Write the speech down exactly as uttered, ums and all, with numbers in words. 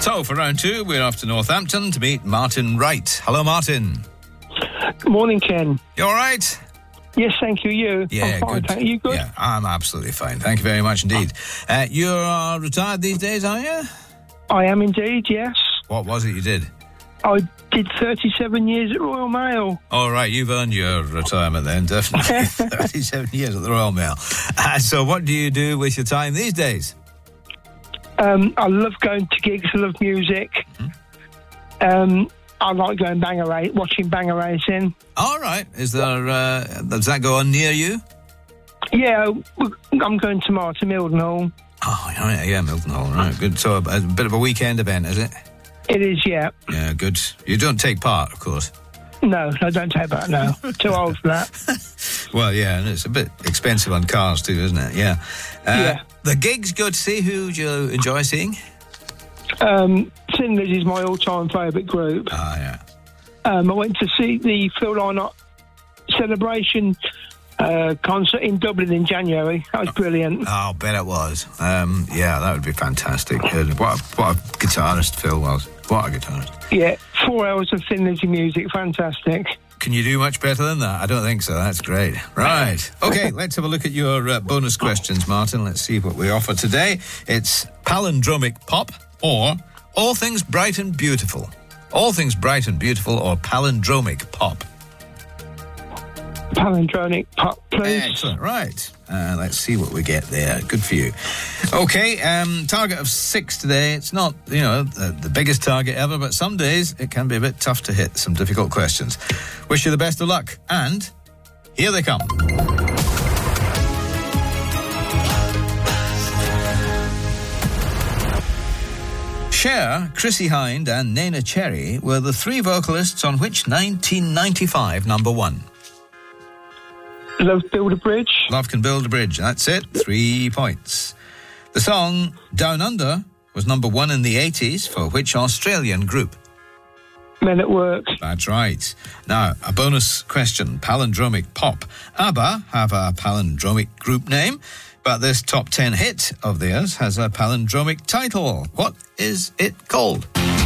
So, for round two, we're off to Northampton to meet Martin Wright. Hello, Martin. Good morning, Ken. You all right? Yes, thank you. You? Yeah, I'm fine, good. thank you. You good? Yeah, I'm absolutely fine. Thank you very much indeed. Uh, you're retired these days, are you? I am indeed, yes. What was it you did? I did thirty-seven years at Royal Mail. All right, you've earned your retirement then, definitely. thirty-seven years at the Royal Mail. Uh, so what do you do with your time these days? Um, I love going to gigs. I love music. Mm-hmm. Um, I like going banger race, watching banger racing. All right. Is there? Uh, does that go on near you? Yeah, I'm going tomorrow to Mildenhall. Oh, yeah, yeah, Mildenhall. Right, good. So a, a bit of a weekend event, is it? It is, yeah. Yeah, good. You don't take part, of course. No, I don't take part. No, too old for that. Well, yeah, and it's a bit expensive on cars too, isn't it? Yeah. Uh, yeah. The gigs good to see. Who do you enjoy seeing? Um, Thin Lizzy is my all-time favourite group. Ah, yeah. Um, I went to see the Phil Lynott Celebration uh, concert in Dublin in January. That was brilliant. Oh, I bet it was. Um, yeah, that would be fantastic. Uh, What a, what a guitarist Phil was. What a guitarist. Yeah, four hours of Thin Lizzy music. Fantastic. Can you do much better than that? I don't think so. That's great. Right. Okay, let's have a look at your uh, bonus questions, Martin. Let's see what we offer today. It's palindromic pop or all things bright and beautiful. All things bright and beautiful or palindromic pop. Palindromic pop, please. Excellent. Right. Uh, let's see what we get there. Good for you. Okay, um, target of six today. It's not, you know, the, the biggest target ever, but some days it can be a bit tough to hit some difficult questions. Wish you the best of luck. And here they come. Cher, Chrissie Hynde and Neneh Cherry were the three vocalists on which nineteen ninety-five number one? Love Build a Bridge. Love Can Build a Bridge. That's it. Three points. The song Down Under was number one in the eighties for which Australian group? Men at Work. That's right. Now, a bonus question. Palindromic pop. ABBA have a palindromic group name, but this top ten hit of theirs has a palindromic title. What is it called?